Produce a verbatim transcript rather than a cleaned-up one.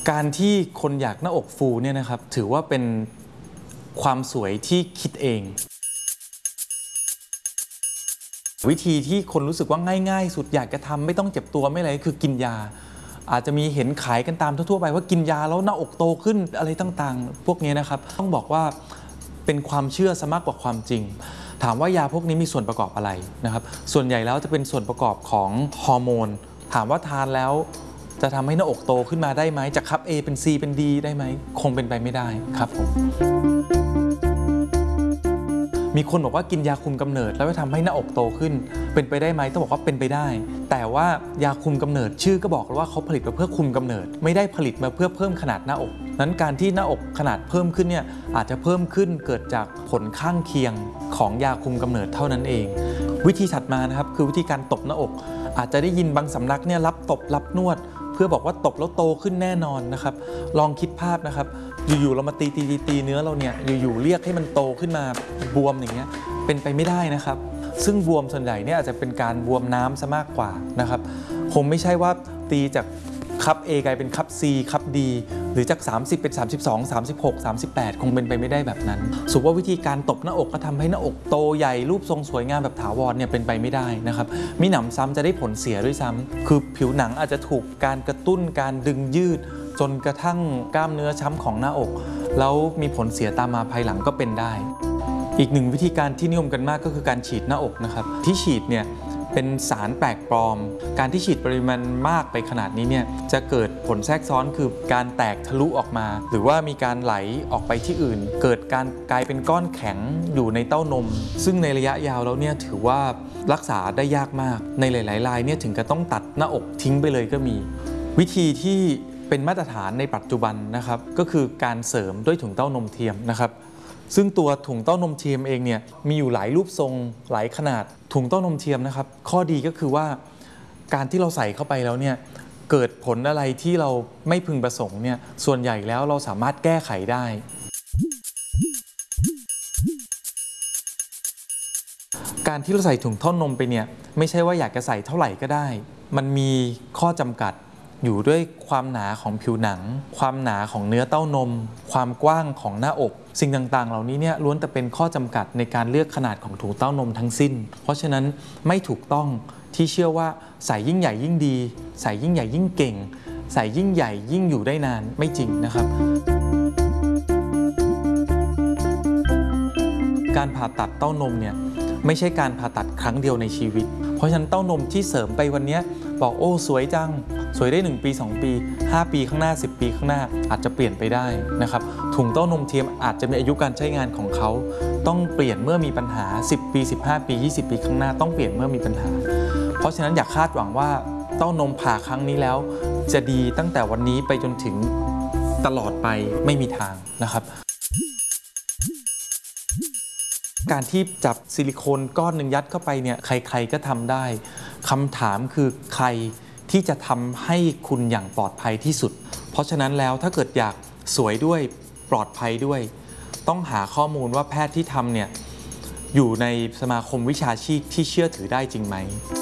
การที่คนอยากหน้าอกฟูเนี่ยนะครับถือว่าเป็นความสวยที่คิดเองวิธีที่คนรู้สึกว่าง่ายๆสุดอยากจะทำไม่ต้องเจ็บตัวไม่อะไรคือกินยาอาจจะมีเห็นขายกันตามทั่วๆไปว่ากินยาแล้วหน้าอกโตขึ้นอะไรต่างๆพวกนี้นะครับต้องบอกว่าเป็นความเชื่อซะมากกว่าความจริงถามว่ายาพวกนี้มีส่วนประกอบอะไรนะครับส่วนใหญ่แล้วจะเป็นส่วนประกอบของฮอร์โมนถามว่าทานแล้วจะทำให้หน้าอกโตขึ้นมาได้ไหมจากคัพ A เป็น C เป็น D ได้ไหมคงเป็นไปไม่ได้ครับผมมีคนบอกว่ากินยาคุมกำเนิดแล้วจะทำให้หน้าอกโตขึ้นเป็นไปได้ไหมต้องบอกว่าเป็นไปได้แต่ว่ายาคุมกำเนิดชื่อก็บอกแล้วว่าเขาผลิตมาเพื่อคุมกำเนิดไม่ได้ผลิตมาเพื่อเพิ่มขนาดหน้าอกนั้นการที่หน้าอกขนาดเพิ่มขึ้นเนี่ยอาจจะเพิ่มขึ้นเกิดจากผลข้างเคียงของยาคุมกำเนิดเท่านั้นเองวิธีถัดมานะครับคือวิธีการตบหน้าอกอาจจะได้ยินบางสำนักเนี่ยรับตบรับนวดเพื่อบอกว่าตบแล้วโตขึ้นแน่นอนนะครับลองคิดภาพนะครับอยู่ๆเรามาตีตีตีเนื้อเราเนี่ยอยู่ๆเรียกให้มันโตขึ้นมาบวมอย่างเงี้ยเป็นไปไม่ได้นะครับซึ่งบวมส่วนใหญ่เนี่ยอาจจะเป็นการบวมน้ำซะมากกว่านะครับคงไม่ใช่ว่าตีจากคัพ A กลายเป็นคัพ C คัพ D หรือจากสามสิบเป็นสามสิบสอง สามสิบหก สามสิบแปดคงเป็นไปไม่ได้แบบนั้นสุว่าวิธีการตบหน้าอกก็ทำให้หน้าอกโตใหญ่รูปทรงสวยงามแบบถาวรเนี่ยเป็นไปไม่ได้นะครับมีหนำซ้ำจะได้ผลเสียด้วยซ้ำคือผิวหนังอาจจะถูกการกระตุ้นการดึงยืดจนกระทั่งกล้ามเนื้อช้ำของหน้าอกแล้วมีผลเสียตามมาภายหลังก็เป็นได้อีกหนึ่งวิธีการที่นิยมกันมากก็คือการฉีดหน้าอกนะครับที่ฉีดเนี่ยเป็นสารแปลกปลอมการที่ฉีดปริมาณมากไปขนาดนี้เนี่ยจะเกิดผลแทรกซ้อนคือการแตกทะลุออกมาหรือว่ามีการไหลออกไปที่อื่นเกิดการกลายเป็นก้อนแข็งอยู่ในเต้านมซึ่งในระยะยาวแล้วเนี่ยถือว่ารักษาได้ยากมากในหลายๆรายเนี่ยถึงกับต้องตัดหน้าอกทิ้งไปเลยก็มีวิธีที่เป็นมาตรฐานในปัจจุบันนะครับก็คือการเสริมด้วยถุงเต้านมเทียมนะครับซึ่งตัวถุงเต้านมเทียมเองเนี่ยมีอยู่หลายรูปทรงหลายขนาดถุงเต้านมเทียมนะครับข้อดีก็คือว่าการที่เราใส่เข้าไปแล้วเนี่ยเกิดผลอะไรที่เราไม่พึงประสงค์เนี่ยส่วนใหญ่แล้วเราสามารถแก้ไขได้การที่เราใส่ถุงเต้านมไปเนี่ยไม่ใช่ว่าอยากจะใส่เท่าไหร่ก็ได้มันมีข้อจำกัดอยู่ด้วยความหนาของผิวหนังความหนาของเนื้อเต้านมความกว้างของหน้าอกสิ่งต่างๆเหล่านี้เนี่ยล้วนแต่เป็นข้อจำกัดในการเลือกขนาดของถุงเต้านมทั้งสิ้นเพราะฉะนั้นไม่ถูกต้องที่เชื่อว่าใส่ยิ่งใหญ่ยิ่งดีใส่ยิ่งใหญ่ยิ่งเก่งใส่ยิ่งใหญ่ยิ่งอยู่ได้นานไม่จริงนะครับการผ่าตัดเต้านมเนี่ยไม่ใช่การผ่าตัดครั้งเดียวในชีวิตเพราะฉะนั้นเต้านมที่เสริมไปวันนี้บอกโอ้สวยจังสวยได้หนึ่งปีสองปีห้าปีข้างหน้าสิบปีข้างหน้าอาจจะเปลี่ยนไปได้นะครับถุงเต้านมเทียมอาจจะมีอายุการใช้งานของเขาต้องเปลี่ยนเมื่อมีปัญหาสิบปีสิบห้าปียี่สิบปีข้างหน้าต้องเปลี่ยนเมื่อมีปัญหาเพราะฉะนั้นอย่าคาดหวังว่าเต้านมผ่าครั้งนี้แล้วจะดีตั้งแต่วันนี้ไปจนถึงตลอดไปไม่มีทางนะครับการที่จับซิลิโคนก้อนหนึ่งยัดเข้าไปเนี่ยใครๆก็ทำได้คำถามคือใครที่จะทำให้คุณอย่างปลอดภัยที่สุดเพราะฉะนั้นแล้วถ้าเกิดอยากสวยด้วยปลอดภัยด้วยต้องหาข้อมูลว่าแพทย์ที่ทำเนี่ยอยู่ในสมาคมวิชาชีพที่เชื่อถือได้จริงไหม